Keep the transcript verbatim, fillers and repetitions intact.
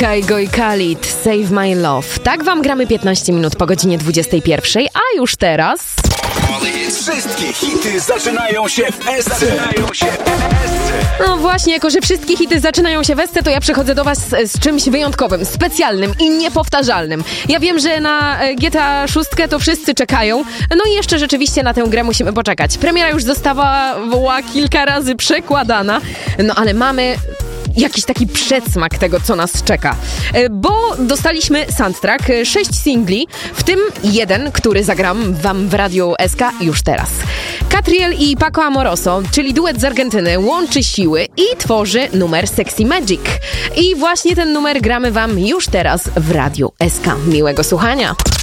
Kaigo i Khalid, Save My Love. Tak wam gramy piętnaście minut po godzinie dwudziestej pierwszej, a już teraz... Wszystkie hity zaczynają się w Esce. No właśnie, jako że wszystkie hity zaczynają się w Esce, to ja przychodzę do was z, z czymś wyjątkowym, specjalnym i niepowtarzalnym. Ja wiem, że na G T A sześć to wszyscy czekają, no i jeszcze rzeczywiście na tę grę musimy poczekać. Premiera już została kilka razy przekładana, no ale mamy... jakiś taki przedsmak tego, co nas czeka. Bo dostaliśmy soundtrack, sześć singli, w tym jeden, który zagram wam w Radiu S K już teraz. Catriel i Paco Amoroso, czyli duet z Argentyny, łączy siły i tworzy numer Sexy Magic. I właśnie ten numer gramy wam już teraz w Radiu S K. Miłego słuchania.